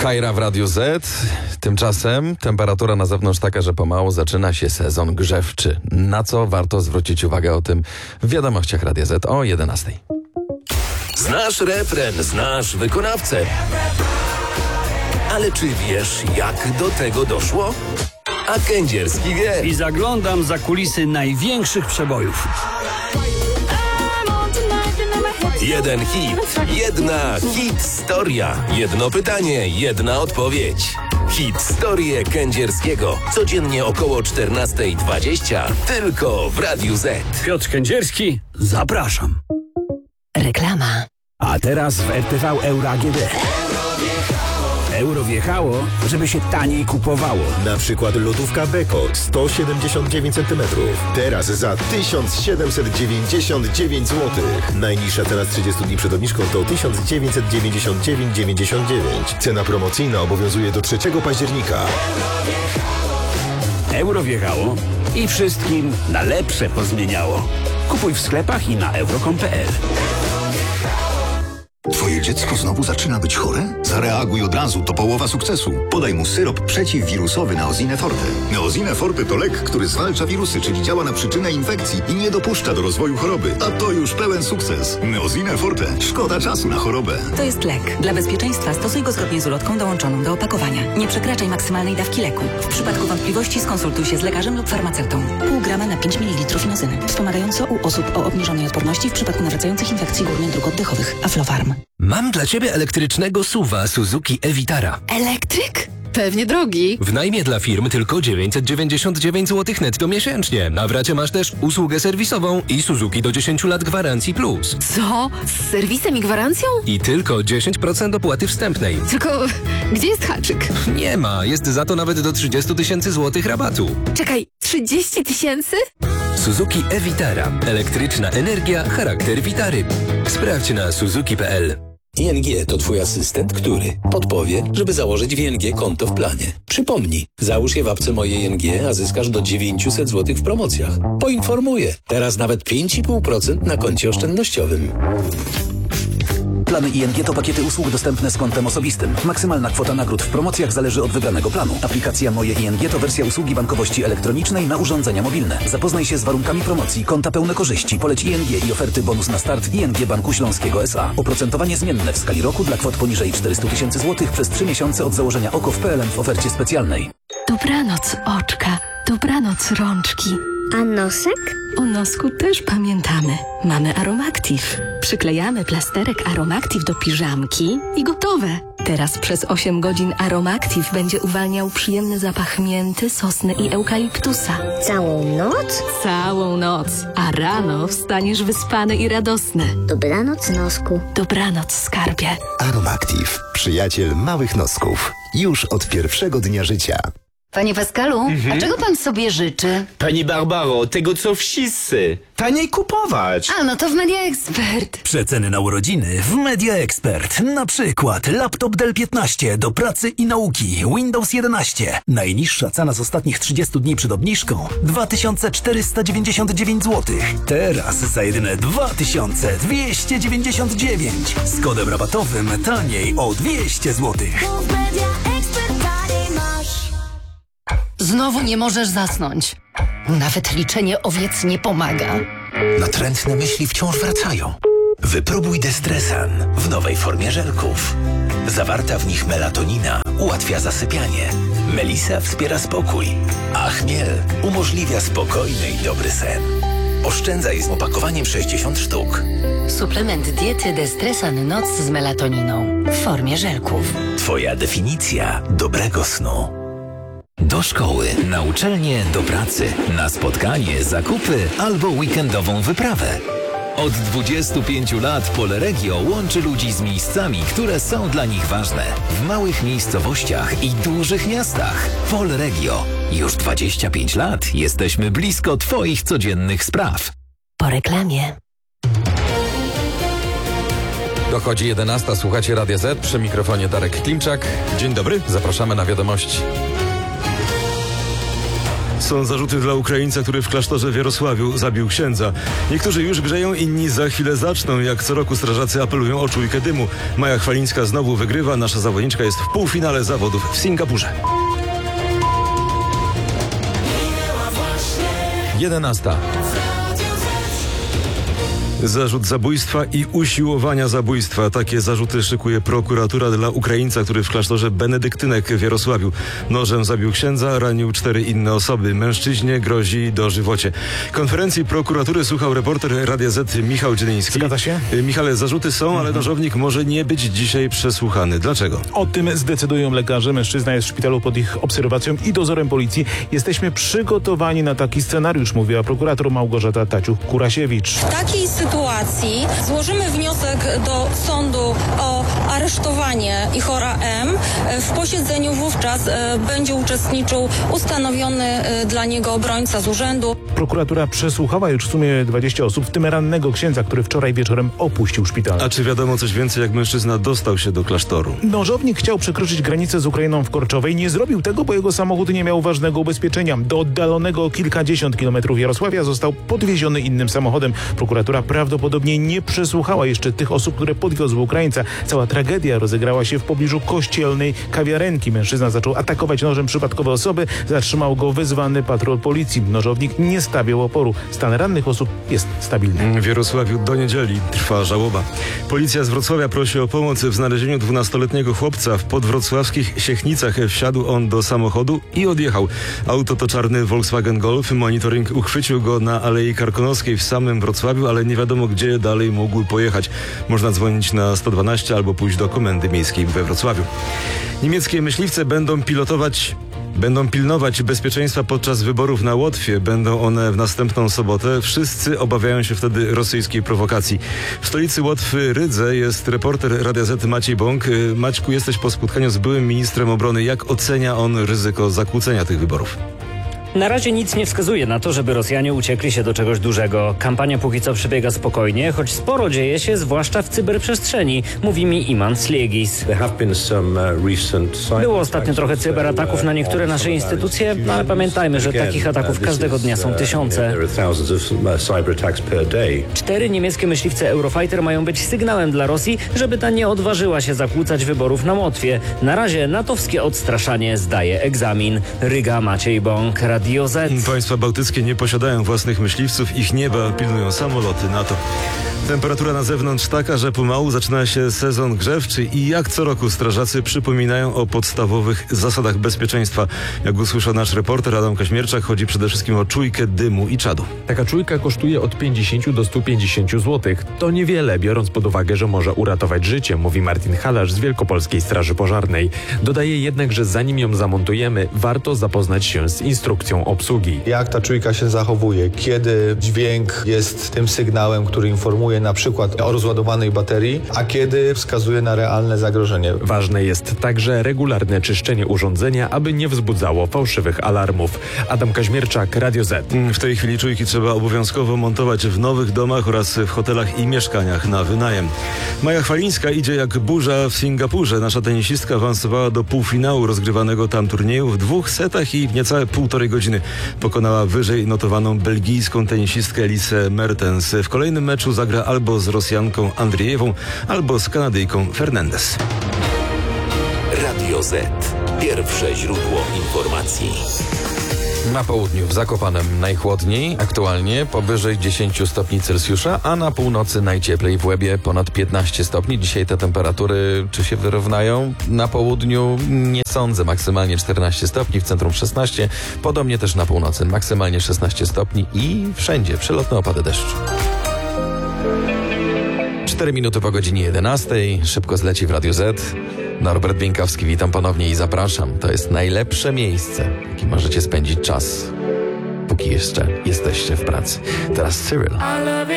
Kajra w Radiu Z. Tymczasem temperatura na zewnątrz taka, że pomału zaczyna się sezon grzewczy. Na co warto zwrócić uwagę o tym w wiadomościach Radia Z o 11:00. Znasz refren, znasz wykonawcę. Ale czy wiesz, jak do tego doszło? A Kędzierski wie. I zaglądam za kulisy największych przebojów. Jeden hit, jedna historia. Jedno pytanie, jedna odpowiedź. Historię Kędzierskiego. Codziennie około 14:20. Tylko w Radiu Z. Piotr Kędzierski, zapraszam. Reklama. A teraz w RTV Euro AGD. Euro wjechało, żeby się taniej kupowało. Na przykład lodówka Beko 179 cm. Teraz za 1799 zł. Najniższa cena z 30 dni przed obniżką to 1999,99. Cena promocyjna obowiązuje do 3 października. Euro wjechało i wszystkim na lepsze pozmieniało. Kupuj w sklepach i na euro.com.pl. Twoje dziecko znowu zaczyna być chore? Zareaguj od razu, to połowa sukcesu. Podaj mu syrop przeciwwirusowy Neosine Forte. Neosine Forte to lek, który zwalcza wirusy, czyli działa na przyczynę infekcji i nie dopuszcza do rozwoju choroby. A to już pełen sukces. Neosine Forte. Szkoda czasu na chorobę. To jest lek. Dla bezpieczeństwa stosuj go zgodnie z ulotką dołączoną do opakowania. Nie przekraczaj maksymalnej dawki leku. W przypadku wątpliwości skonsultuj się z lekarzem lub farmaceutą. Pół grama na 5 ml nozyny. Wspomagająco u osób o obniżonej odporności w przypadku nawracających infekcji górnych dróg oddechowych. Aflofarm. Mam dla Ciebie elektrycznego SUV-a Suzuki e-Vitara. Elektryk? Pewnie drogi. W najmie dla firm tylko 999 zł netto miesięcznie. Na w racie masz też usługę serwisową i Suzuki do 10 lat gwarancji plus. Co? Z serwisem i gwarancją? I tylko 10% opłaty wstępnej. Tylko gdzie jest haczyk? Nie ma, jest za to nawet do 30 000 złotych rabatu. Czekaj, 30 000? Suzuki e-Vitara. Elektryczna energia, charakter Vitary. Sprawdź na suzuki.pl. ING to Twój asystent, który podpowie, żeby założyć w ING konto w planie. Przypomnij, załóż je w apce Moje ING, a zyskasz do 900 zł w promocjach. Poinformuję, teraz nawet 5,5% na koncie oszczędnościowym. Plany ING to pakiety usług dostępne z kontem osobistym. Maksymalna kwota nagród w promocjach zależy od wybranego planu. Aplikacja Moje ING to wersja usługi bankowości elektronicznej na urządzenia mobilne. Zapoznaj się z warunkami promocji, konta pełne korzyści, poleć ING i oferty bonus na start ING Banku Śląskiego S.A. Oprocentowanie zmienne w skali roku dla kwot poniżej 400 000 zł przez 3 miesiące od założenia OKO w PLN w ofercie specjalnej. Dobranoc oczka, dobranoc rączki. A nosek? O nosku też pamiętamy. Mamy Aromactive. Przyklejamy plasterek Aromactive do piżamki i gotowe. Teraz przez 8 godzin Aromactive będzie uwalniał przyjemny zapach mięty, sosny i eukaliptusa. Całą noc? Całą noc. A rano wstaniesz wyspany i radosny. Dobranoc, nosku. Dobranoc, skarbie. Aromactive. Przyjaciel małych nosków. Już od pierwszego dnia życia. Panie Pascalu, a czego pan sobie życzy? Pani Barbaro, tego co wszyscy. Taniej kupować. A, no to w Media Expert. Przeceny na urodziny w Media Expert. Na przykład laptop Dell 15 do pracy i nauki, Windows 11. Najniższa cena z ostatnich 30 dni przed obniżką 2499 zł. Teraz za jedyne 2299. Z kodem rabatowym taniej o 200 zł. Znowu nie możesz zasnąć. Nawet liczenie owiec nie pomaga. Natrętne myśli wciąż wracają. Wypróbuj Destresan w nowej formie żelków. Zawarta w nich melatonina ułatwia zasypianie. Melisa wspiera spokój, a chmiel umożliwia spokojny i dobry sen. Oszczędzaj z opakowaniem 60 sztuk. Suplement diety Destresan Noc z melatoniną w formie żelków. Twoja definicja dobrego snu. Do szkoły, na uczelnię, do pracy, na spotkanie, zakupy albo weekendową wyprawę. Od 25 lat Polregio łączy ludzi z miejscami, które są dla nich ważne. W małych miejscowościach i dużych miastach. Polregio. Już 25 lat jesteśmy blisko Twoich codziennych spraw. Po reklamie. Dochodzi 11:00, słuchacie Radia Z, przy mikrofonie Darek Klimczak. Dzień dobry, zapraszamy na wiadomości. Są zarzuty dla Ukraińca, który w klasztorze w Jarosławiu zabił księdza. Niektórzy już grzeją, inni za chwilę zaczną. Jak co roku strażacy apelują o czujkę dymu. Maja Chwalińska znowu wygrywa. Nasza zawodniczka jest w półfinale zawodów w Singapurze. 11. Zarzut zabójstwa i usiłowania zabójstwa. Takie zarzuty szykuje prokuratura dla Ukraińca, który w klasztorze benedyktynek w Jarosławiu nożem zabił księdza, ranił 4 inne osoby. Mężczyźnie grozi dożywocie. Konferencji prokuratury słuchał reporter Radia Z Michał Dzieliński. Zgadza się? Michale, zarzuty są, ale nożownik może nie być dzisiaj przesłuchany. Dlaczego? O tym zdecydują lekarze. Mężczyzna jest w szpitalu pod ich obserwacją i dozorem policji. Jesteśmy przygotowani na taki scenariusz, mówiła prokurator Małgorzata Taciuk-Kurasiewicz. W takiej sytuacji złożymy wniosek do sądu o aresztowanie Ihora M. W posiedzeniu wówczas będzie uczestniczył ustanowiony dla niego obrońca z urzędu. Prokuratura przesłuchała już w sumie 20 osób, w tym rannego księdza, który wczoraj wieczorem opuścił szpital. A czy wiadomo coś więcej, jak mężczyzna dostał się do klasztoru? Nożownik chciał przekroczyć granicę z Ukrainą w Korczowej. Nie zrobił tego, bo jego samochód nie miał ważnego ubezpieczenia. Do oddalonego o kilkadziesiąt kilometrów Jarosławia został podwieziony innym samochodem. Prokuratura prawdopodobnie nie przesłuchała jeszcze tych osób, które podwiozły Ukraińca. Cała tragedia rozegrała się w pobliżu kościelnej kawiarenki. Mężczyzna zaczął atakować nożem przypadkowe osoby. Zatrzymał go wezwany patrol policji. Nożownik nie stawiał oporu. Stan rannych osób jest stabilny. W Jarosławiu do niedzieli trwa żałoba. Policja z Wrocławia prosi o pomoc w znalezieniu 12-letniego chłopca. W podwrocławskich Siechnicach wsiadł on do samochodu i odjechał. Auto to czarny Volkswagen Golf. Monitoring uchwycił go na Alei Karkonoskiej w samym Wrocławiu, ale nie wiadomo, gdzie dalej mógł pojechać. Można dzwonić na 112 albo pójść do Komendy Miejskiej we Wrocławiu. Niemieckie myśliwce będą pilnować bezpieczeństwa podczas wyborów na Łotwie. Będą one w następną sobotę. Wszyscy obawiają się wtedy rosyjskiej prowokacji. W stolicy Łotwy Rydze jest reporter Radia Z Maciej Bąk. Maćku, jesteś po spotkaniu z byłym ministrem obrony. Jak ocenia on ryzyko zakłócenia tych wyborów? Na razie nic nie wskazuje na to, żeby Rosjanie uciekli się do czegoś dużego. Kampania póki co przebiega spokojnie, choć sporo dzieje się, zwłaszcza w cyberprzestrzeni, mówi mi Iman Sliegis. Było ostatnio trochę cyberataków na niektóre nasze instytucje, no ale pamiętajmy, że takich ataków każdego dnia są tysiące. 4 niemieckie myśliwce Eurofighter mają być sygnałem dla Rosji, żeby ta nie odważyła się zakłócać wyborów na Łotwie. Na razie natowskie odstraszanie zdaje egzamin. Ryga, Maciej Bąk, Radio Z. Państwa bałtyckie nie posiadają własnych myśliwców, ich nieba pilnują samoloty NATO. Temperatura na zewnątrz taka, że pomału zaczyna się sezon grzewczy i jak co roku strażacy przypominają o podstawowych zasadach bezpieczeństwa. Jak usłyszał nasz reporter Adam Kaźmierczak, chodzi przede wszystkim o czujkę dymu i czadu. Taka czujka kosztuje od 50 do 150 zł. To niewiele, biorąc pod uwagę, że może uratować życie, mówi Martin Halarz z Wielkopolskiej Straży Pożarnej. Dodaje jednak, że zanim ją zamontujemy, warto zapoznać się z instrukcją obsługi. Jak ta czujka się zachowuje, kiedy dźwięk jest tym sygnałem, który informuje na przykład o rozładowanej baterii, a kiedy wskazuje na realne zagrożenie. Ważne jest także regularne czyszczenie urządzenia, aby nie wzbudzało fałszywych alarmów. Adam Kaźmierczak, Radio Z. W tej chwili czujki trzeba obowiązkowo montować w nowych domach oraz w hotelach i mieszkaniach na wynajem. Maja Chwalińska idzie jak burza w Singapurze. Nasza tenisistka awansowała do półfinału rozgrywanego tam turnieju w 2 setach i w niecałe 1,5 godziny pokonała wyżej notowaną belgijską tenisistkę Elisę Mertens. W kolejnym meczu zagra albo z Rosjanką Andriejewą, albo z Kanadyjką Fernandez. Radio Z. Pierwsze źródło informacji. Na południu w Zakopanem najchłodniej, aktualnie powyżej 10 stopni Celsjusza, a na północy najcieplej w Łebie ponad 15 stopni. Dzisiaj te temperatury czy się wyrównają? Na południu nie sądzę, maksymalnie 14 stopni, w centrum 16, podobnie też na północy, maksymalnie 16 stopni i wszędzie przelotne opady deszczu. 4 minuty po godzinie 11, szybko zleci w Radio Z. Norbert Bieńkowski, witam ponownie i zapraszam. To jest najlepsze miejsce, w jakim możecie spędzić czas, póki jeszcze jesteście w pracy. Teraz Cyril.